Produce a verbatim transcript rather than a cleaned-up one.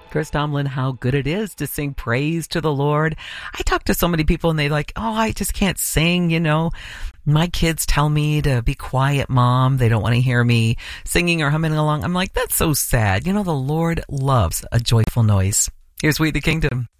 Chris Tomlin, how good it is to sing praise to the Lord. I talk to so many people and they like, oh, I just can't sing, you know. My kids tell me to be quiet, Mom. They don't want to hear me singing or humming along. I'm like, that's so sad. You know, the Lord loves a joyful noise. Here's We the Kingdom.